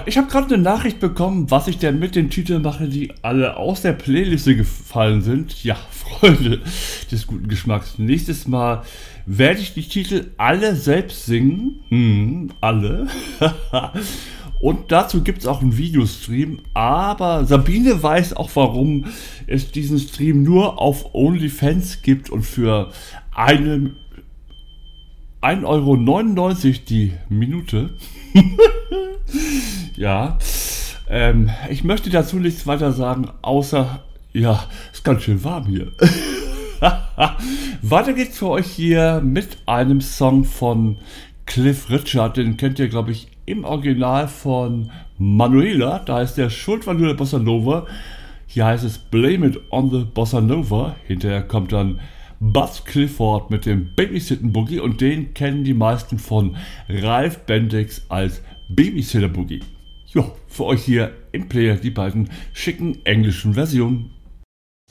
Ja, ich habe gerade eine Nachricht bekommen, was ich denn mit den Titeln mache, die alle aus der Playliste gefallen sind. Ja, Freunde des guten Geschmacks. Nächstes Mal werde ich die Titel alle selbst singen. Alle. Und dazu gibt es auch einen Videostream. Aber Sabine weiß auch, warum es diesen Stream nur auf OnlyFans gibt und für 1,99 € die Minute. Ja, ich möchte dazu nichts weiter sagen, außer, ja, ist ganz schön warm hier. Weiter geht's für euch hier mit einem Song von Cliff Richard, den kennt ihr, glaube ich, im Original von Manuela, da heißt der Schuld war nur der Bossa Nova, hier heißt es Blame It on the Bossa Nova, hinterher kommt dann Buzz Clifford mit dem Babysitten Boogie und den kennen die meisten von Ralf Bendix als Babysitter Boogie. Jo, für euch hier im Player die beiden schicken englischen Versionen.